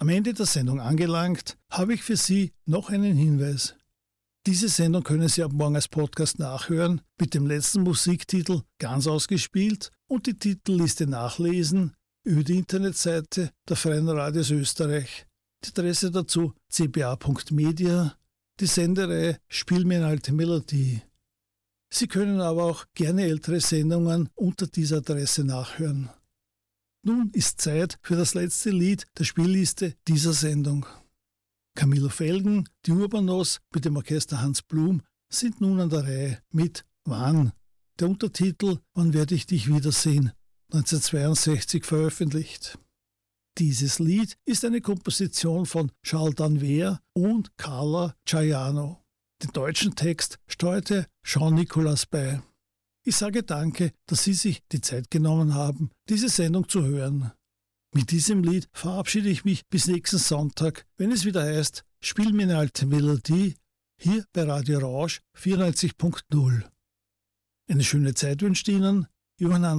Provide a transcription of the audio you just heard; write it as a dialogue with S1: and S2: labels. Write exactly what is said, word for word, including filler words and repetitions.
S1: Am Ende der Sendung angelangt, habe ich für Sie noch einen Hinweis. Diese Sendung können Sie ab morgen als Podcast nachhören, mit dem letzten Musiktitel ganz ausgespielt und die Titelliste nachlesen über die Internetseite der Freien Radios Österreich. Die Adresse dazu c b a punkt media, die Sendereihe Spiel mir eine alte Melodie. Sie können aber auch gerne ältere Sendungen unter dieser Adresse nachhören. Nun ist Zeit für das letzte Lied der Spielliste dieser Sendung. Camillo Felgen, die Urbanos mit dem Orchester Hans Blum sind nun an der Reihe mit Wann? Der Untertitel Wann werde ich dich wiedersehen? neunzehnhundertzweiundsechzig veröffentlicht. Dieses Lied ist eine Komposition von Charles Danver und Carla Ciaiano. Den deutschen Text steuerte Jean Nicolas bei. Ich sage danke, dass Sie sich die Zeit genommen haben, diese Sendung zu hören. Mit diesem Lied verabschiede ich mich bis nächsten Sonntag, wenn es wieder heißt, Spiel mir eine alte Melodie, hier bei Radio Rausch vierundneunzig Punkt null. Eine schöne Zeit wünscht Ihnen Johann